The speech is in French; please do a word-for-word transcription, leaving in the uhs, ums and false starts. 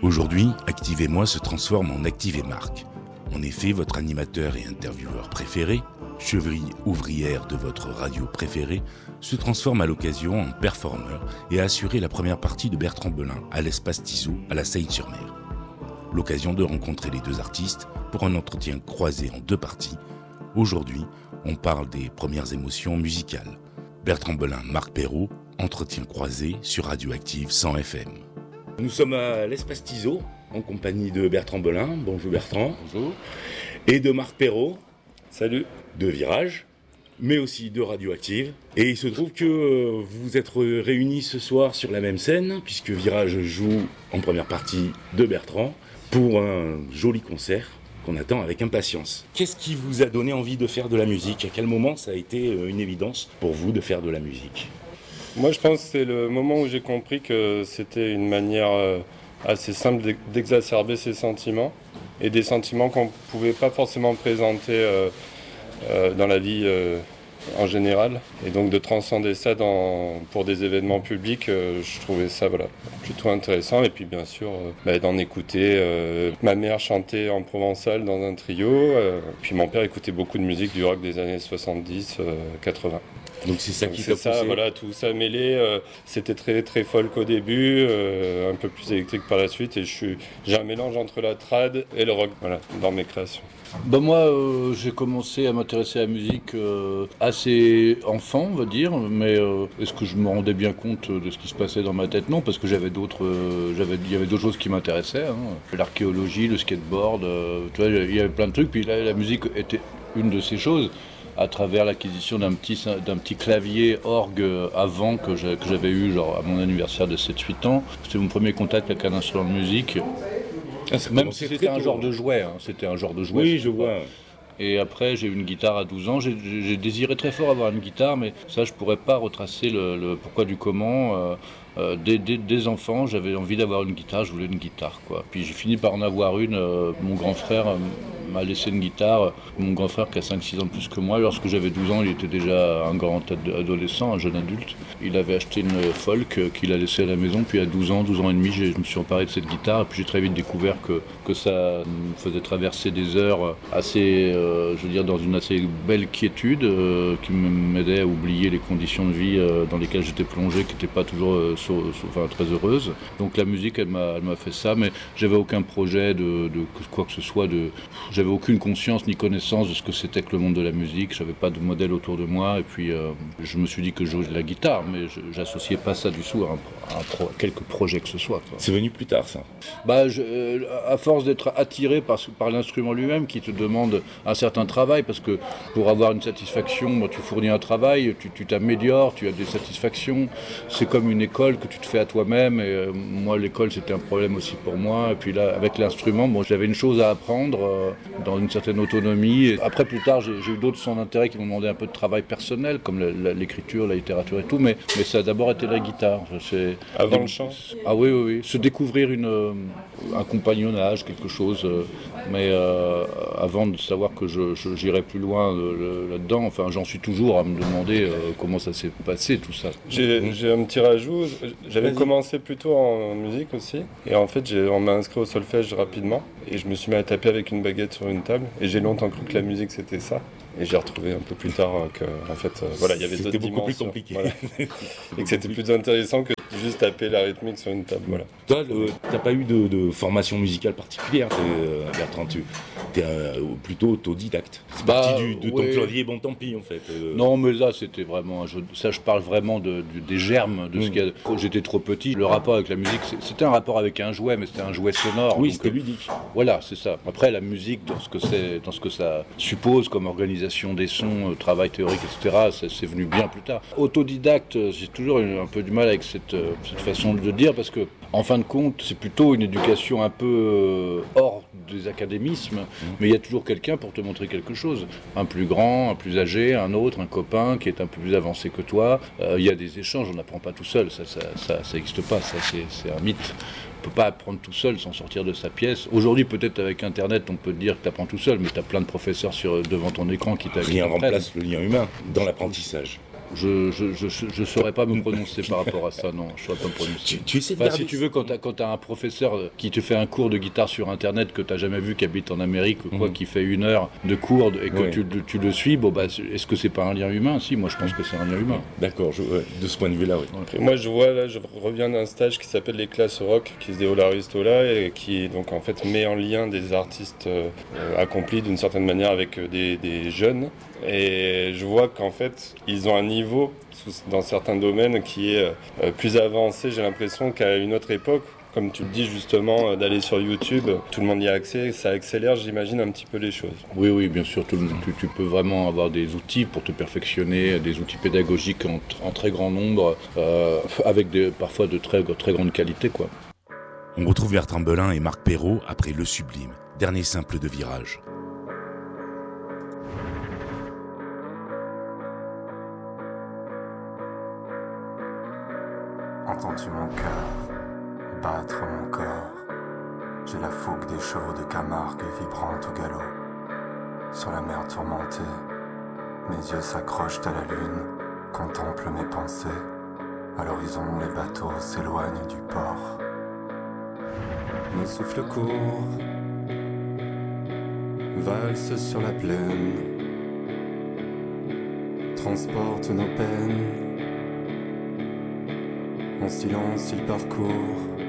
Aujourd'hui, Activez-moi se transforme en Activez-Marque. En effet, votre animateur et intervieweur préféré, cheville ouvrière de votre radio préférée, se transforme à l'occasion en performeur et a assuré la première partie de Bertrand Belin à l'Espace Tissot à la Seine-sur-Mer. L'occasion de rencontrer les deux artistes pour un entretien croisé en deux parties. Aujourd'hui, on parle des premières émotions musicales. Bertrand Belin, Marc Perrault, entretien croisé sur Radioactive cent F M. Nous sommes à l'Espace Tissot en compagnie de Bertrand Belin. Bonjour Bertrand. Bonjour. Et de Marc Perrault. Salut. De Virage, mais aussi de Radioactive. Et il se trouve que vous vous êtes réunis ce soir sur la même scène, puisque Virage joue en première partie de Bertrand pour un joli concert qu'on attend avec impatience. Qu'est-ce qui vous a donné envie de faire de la musique ? À quel moment ça a été une évidence pour vous de faire de la musique ? Moi, je pense que c'est le moment où j'ai compris que c'était une manière assez simple d'exacerber ses sentiments, et des sentiments qu'on ne pouvait pas forcément présenter euh, euh, dans la vie euh, en général. Et donc de transcender ça dans, pour des événements publics, euh, je trouvais ça voilà, plutôt intéressant. Et puis bien sûr, euh, bah, d'en écouter. Euh, ma mère chantait en provençal dans un trio, euh, puis mon père écoutait beaucoup de musique du rock des années soixante-dix quatre-vingts. Donc c'est ça Donc qui c'est t'a ça, poussé. voilà, tout ça mêlé. Euh, c'était très très folk au début, euh, un peu plus électrique par la suite, et je suis, j'ai un mélange entre la trad et le rock, voilà, dans mes créations. Ben moi, euh, j'ai commencé à m'intéresser à la musique euh, assez enfant, on va dire, mais euh, est-ce que je me rendais bien compte de ce qui se passait dans ma tête ? Non, parce que j'avais d'autres, euh, j'avais, il y avait d'autres choses qui m'intéressaient, hein. L'archéologie, le skateboard, euh, tu vois, il y avait plein de trucs, puis là, la musique était une de ces choses, à travers l'acquisition d'un petit, d'un petit clavier orgue avant que, j'ai, que j'avais eu genre, à mon anniversaire de sept huit ans. C'était mon premier contact avec un instrument de musique. Ah, Même si c'était un genre de jouet, hein. C'était un genre de jouet. Oui, je vois. Et après, j'ai eu une guitare à douze ans. J'ai, j'ai désiré très fort avoir une guitare, mais ça, je pourrais pas retracer le, le pourquoi du comment. Euh, euh, dès, dès, dès enfants, j'avais envie d'avoir une guitare, je voulais une guitare, quoi. Puis j'ai fini par en avoir une. Euh, mon grand frère euh, m'a laissé une guitare. Mon grand frère, qui a cinq six ans de plus que moi, lorsque j'avais douze ans, il était déjà un grand adolescent, un jeune adulte. Il avait acheté une folk qu'il a laissée à la maison. Puis à douze ans, douze ans et demi, je me suis emparé de cette guitare. Et puis j'ai très vite découvert que, que ça me faisait traverser des heures assez, euh, je veux dire, dans une assez belle quiétude, euh, qui m'aidait à oublier les conditions de vie euh, dans lesquelles j'étais plongé, qui n'étaient pas toujours euh, so, so, enfin, très heureuses. Donc la musique, elle m'a, elle m'a fait ça, mais j'avais aucun projet de, de quoi que ce soit. De, j'avais aucune conscience ni connaissance de ce que c'était que le monde de la musique. J'avais pas de modèle autour de moi. Et puis euh, je me suis dit que je jouais de la guitare, mais je, j'associais pas ça du tout à, un, à un pro, quelque projet que ce soit, quoi. C'est venu plus tard, ça. Bah, je, euh, à force d'être attiré par, par l'instrument lui-même, qui te demande un certain travail, parce que pour avoir une satisfaction, bon, tu fournis un travail, tu, tu t'améliores, tu as des satisfactions. C'est comme une école que tu te fais à toi-même. Et euh, moi, l'école, c'était un problème aussi pour moi. Et puis là, avec l'instrument, bon, j'avais une chose à apprendre, euh, dans une certaine autonomie. Et après, plus tard, j'ai, j'ai eu d'autres sans intérêt qui m'ont demandé un peu de travail personnel, comme la, la, l'écriture, la littérature et tout. Mais, mais ça a d'abord été la guitare. C'est, Avant le chant ? Ah oui, oui, oui. Se découvrir une, euh, un compagnonnage, quelque chose. Euh, mais euh, avant de savoir que je, je, j'irais plus loin euh, là-dedans, enfin, j'en suis toujours à me demander euh, comment ça s'est passé, tout ça. J'ai, j'ai un petit rajout. J'avais Vas-y. commencé plutôt en musique aussi. Et en fait, j'ai, on m'a inscrit au solfège rapidement. Et je me suis mis à taper avec une baguette sur une table. Et j'ai longtemps cru que la musique, c'était ça. Et j'ai retrouvé un peu plus tard que, en fait, euh, voilà, il y avait c'était d'autres beaucoup dimensions. Plus compliqué. Voilà. Et que c'était plus intéressant que juste taper la rythmique sur une table. Voilà. Toi, le, t'as pas eu de, de formation musicale particulière, euh, Bertrand, tu es euh, plutôt autodidacte. C'est bah, parti du, de ton ouais. clavier, bon tant pis en fait. Euh... Non, mais là c'était vraiment un jeu. Ça, je parle vraiment de, de, des germes de mmh. ce qu'il y a. Quand j'étais trop petit, le rapport avec la musique, c'était un rapport avec un jouet, mais c'était un jouet sonore. Oui, donc, c'était ludique. Voilà, c'est ça. Après, la musique, dans ce que c'est, dans ce que ça suppose comme organisation des sons, euh, travail théorique, et cetera, ça, c'est venu bien plus tard. Autodidacte, j'ai toujours eu un peu du mal avec cette, euh, cette façon de dire, parce que, en fin de compte, c'est plutôt une éducation un peu euh, hors des académismes, mmh. mais il y a toujours quelqu'un pour te montrer quelque chose. Un plus grand, un plus âgé, un autre, un copain qui est un peu plus avancé que toi. Euh, il y a des échanges, on n'apprend pas tout seul, ça ça, ça, ça n'existe pas, ça c'est, c'est un mythe. On ne peut pas apprendre tout seul sans sortir de sa pièce. Aujourd'hui, peut-être avec Internet, on peut te dire que tu apprends tout seul, mais tu as plein de professeurs sur, devant ton écran qui t'apprennent. Rien remplace le lien humain dans l'apprentissage. Je je, je, je saurais pas me prononcer par rapport à ça, non, je saurais pas me prononcer. Tu, tu essaies de Enfin, garder... si tu veux, quand tu as un professeur qui te fait un cours de guitare sur Internet que tu n'as jamais vu, qui habite en Amérique, ou quoi, mmh. qui fait une heure de cours et que ouais. tu, tu le suis, bon, bah, est-ce que c'est pas un lien humain? Si, moi je pense que c'est un lien humain. D'accord, je, ouais, de ce point de vue-là, oui. Après, moi je vois, là, je reviens d'un stage qui s'appelle les classes rock, qui se déroule à Ristola, et qui donc en fait met en lien des artistes euh, accomplis d'une certaine manière avec des, des jeunes. Et je vois qu'en fait, ils ont un niveau dans certains domaines qui est euh, plus avancé, j'ai l'impression, qu'à une autre époque. Comme tu le dis justement, euh, d'aller sur YouTube, tout le monde y a accès, ça accélère, j'imagine, un petit peu les choses. Oui, oui, bien sûr, tout le, tu, tu peux vraiment avoir des outils pour te perfectionner, des outils pédagogiques en, en très grand nombre, euh, avec des, parfois de très, très grande qualité, quoi. On retrouve Bertrand Belin et Marc Perrault après Le Sublime, dernier simple de Virage. Entends-tu mon cœur battre mon corps? J'ai la fougue des chevaux de Camargue vibrante au galop. Sur la mer tourmentée, mes yeux s'accrochent à la lune, contemplent mes pensées. À l'horizon, les bateaux s'éloignent du port. Nos souffles courts valsent sur la plaine, transportent nos peines. En silence, ils parcourent